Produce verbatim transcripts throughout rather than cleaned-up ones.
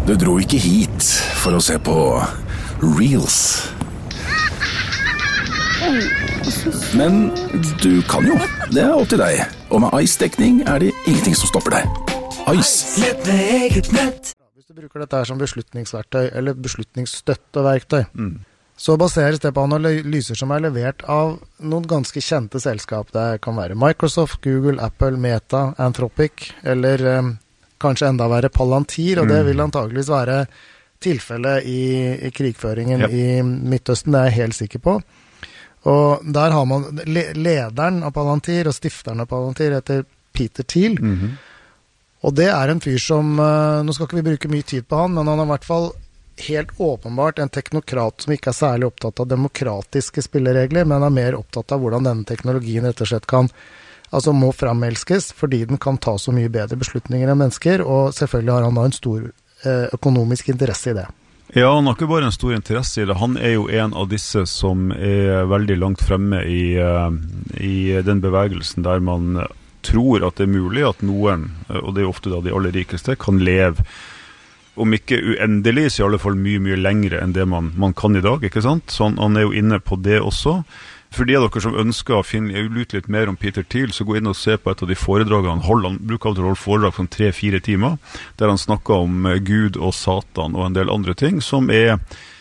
Du dro ikke hit for å se på Reels. Men du kan jo. Det er opp til deg. Og med Ice-dekning er det ingenting som stopper deg. Ice. Lett med eget nett. Hvis du bruker dette her som beslutningsverktøy, eller beslutningsstøtteverktøy, Mm. så baseres det på analyser som er levert av noen ganske kjente selskap. Det kan være Microsoft, Google, Apple, Meta, Anthropic, eller eh, kanskje enda være Palantir, og det vil antageligvis være tilfellet i, i krigføringen Ja. i Midtøsten, det er jeg helt sikker på. Og der har man le- lederen av Palantir og stifteren av Palantir heter Peter Thiel, Mhm. og det er en fyr som, eh, nå skal ikke vi bruke mye tid på han, men han er i hvert fall helt åpenbart en teknokrat som ikke er særlig opptatt av demokratiske spilleregler, men er mer opptatt av hvordan denne teknologien rett og slett kan, altså må fremelskes, fordi den kan ta så mye bedre beslutninger enn mennesker, og selvfølgelig har han da en stor eh, økonomisk interesse i det. Ja, han har ikke bare en stor interesse i det. Han er jo en av disse som er veldig langt fremme i, uh, i den bevegelsen der man tror at det er mulig at noen, og det er ofte da de aller rikeste, kan leve om ikke uendelig, så i alle fall mye, mye lengre enn det man, man kan i dag, ikke sant? Så han, han er jo inne på det også. For de av dere som ønsker å finne ut litt mer om Peter Thiel, så gå inn og se på et av de foredragene han holder. Han bruker alltid å holde foredrag som tre-fire timer, der han snakker om Gud og Satan og en del andre ting, som er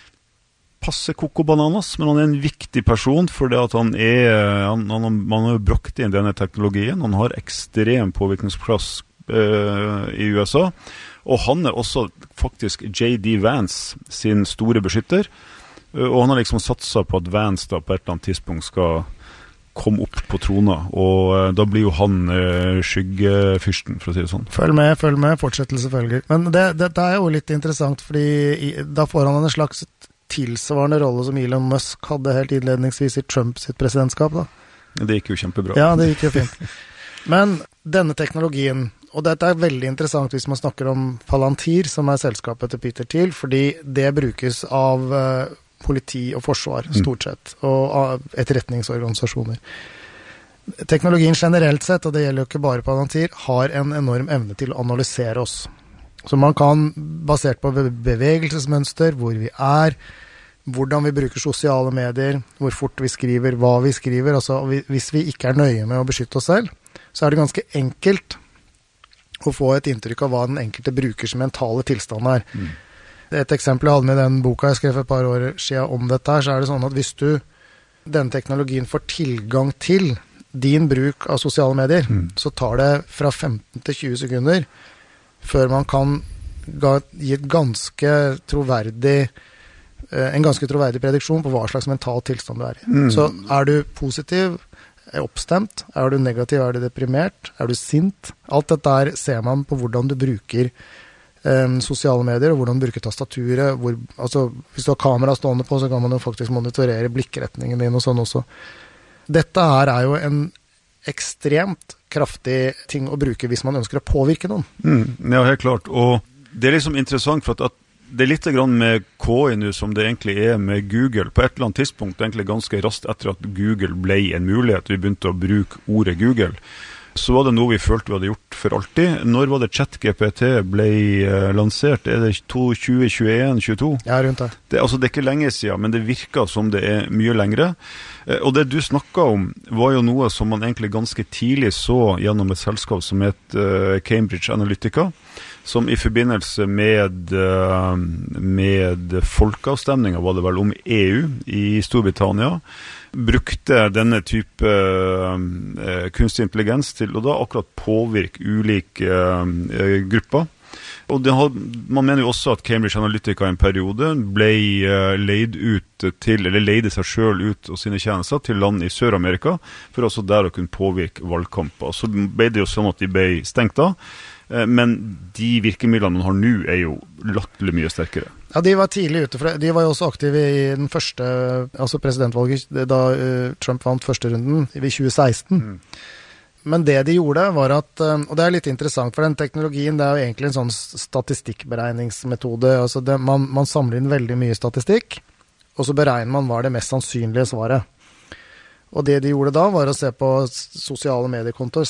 passe koko-bananas, men han er en viktig person, for det at han er, han, han, man har jo brakt inn denne teknologien, han har ekstrem påvirkningsplass uh, i U S A, og han er også faktisk J D Vance sin store beskytter, og han har liksom satset på at Vance da på et eller annet tidspunkt skal komme opp på trona, og uh, da blir jo han uh, skyggefyrsten, for å si det sånn. Følg med, følg med, fortsettelse følger. Men det, dette er jo litt interessant, fordi i, da får han en slags tilsvarende rolle som Elon Musk hadde helt innledningsvis i Trump sitt presidentskap da. Det gikk jo kjempebra. Ja, det gikk jo fint. Men denne teknologien, og dette er veldig interessant hvis man snakker om Palantir, som er selskapet til Peter Thiel, fordi det brukes av uh, politi og forsvar, stort sett, og av etterretningsorganisasjoner. Teknologien generelt sett, og det gjelder jo ikke bare Palantir, har en enorm evne til å analysere oss. Så man kan, basert på bevegelsesmønster, hvor vi er, hvordan vi bruker sosiale medier, hvor fort vi skriver, hva vi skriver, altså hvis vi ikke er nøye med å beskytte oss selv, så er det ganske enkelt å få et inntrykk av hva den enkelte brukers mentale tilstand er. Mm. Et eksempel jeg hadde med den boka jeg skrev for et par år siden om dette her, så er det sånn at hvis du, denne teknologien får tilgang til din bruk av sosiale medier, mm. så tar det fra femten til tjue sekunder før man kan gi et ganske troverdig, en ganske troverdig prediksjon på hva slags mental tilstand du er i. Mm. Så er du positiv, er oppstemt, er du negativ, er du deprimert, er du sint? Alt dette der ser man på hvordan du bruker um, sosiale medier, og hvordan du bruker tastaturet. Hvor, altså, hvis du har kamera stående på, så kan man jo faktisk monitorere blikkretningen din og sånn også. Dette her er jo en ekstremt kraftig ting å bruke hvis man ønsker å påvirke noen. Mm, ja, helt klart. Og det er liksom interessant for at, at det er litt grann med K I nå som det egentlig er med Google. På et eller annet tidspunkt, egentlig ganske raskt etter at Google ble en mulighet, vi begynte å bruke ordet Google, så var det noe vi følte vi hadde gjort for alltid. Når var det ChatGPT ble uh, lansert? Er det tjue tjueen tjueto? Ja, rundt det. Det, altså, det er ikke lenge siden, men det virker som det er mye lengre. Uh, og det du snakket om var jo noe som man egentlig ganske tidlig så gjennom et selskap som het uh, Cambridge Analytica, som i forbindelse med, uh, med folkeavstemninger, var det vel om E U i Storbritannia, brukte denne type uh, kunstig intelligens til å da akkurat påvirke ulike uh, grupper. Og det had, man mener jo også at Cambridge Analytica i en periode ble uh, leid ut til, eller leide seg selv ut og sine tjenester til land i Sør-Amerika, for også der å kunne påvirke valgkamper. Så ble det jo sånn at de ble stengt da, uh, men de virkemidlene man har nå er jo latterlig mye sterkere. Ja, de var tidlig ute, for de var jo også aktive i den første, altså presidentvalget, da uh, Trump vant første runden i tjue seksten. Mm. Men det de gjorde var at, og det er litt interessant, for den teknologien, det er jo egentlig en sånn statistikkberegningsmetode, altså det, man, man samler inn veldig mye statistikk, og så beregner man hva er det mest sannsynlige svaret. Og det de gjorde da var å se på sosiale mediekontoer,